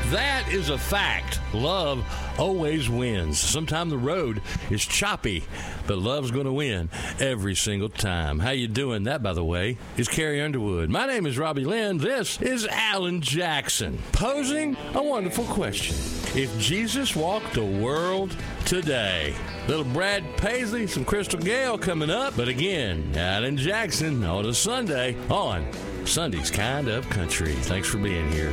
That is a fact. Love always wins. Sometimes the road is choppy, but love's going to win every single time. How you doing? That, by the way, is Carrie Underwood. My name is Robbie Lynn. This is Alan Jackson, posing a wonderful question. If Jesus walked the world today, little Brad Paisley, some Crystal Gale coming up. But again, Alan Jackson on a Sunday on Sunday's Kind of Country. Thanks for being here.